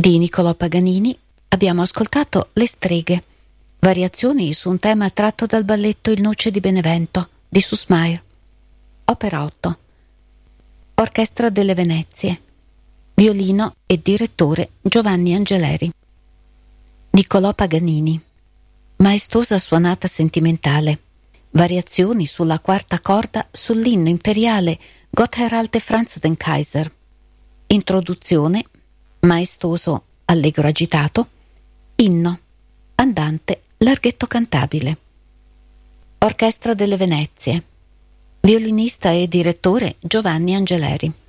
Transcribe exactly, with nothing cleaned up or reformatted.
Di Niccolò Paganini abbiamo ascoltato Le streghe, variazioni su un tema tratto dal balletto Il Noce di Benevento di Süssmayr. Opera otto. Orchestra delle Venezie. Violino e direttore Giovanni Angeleri. Niccolò Paganini. Maestosa suonata sentimentale. Variazioni sulla quarta corda sull'inno imperiale Gott eralte Franz den Kaiser. Introduzione. Maestoso allegro agitato. Inno. Andante larghetto cantabile. Orchestra delle Venezie. Violinista e direttore Giovanni Angeleri.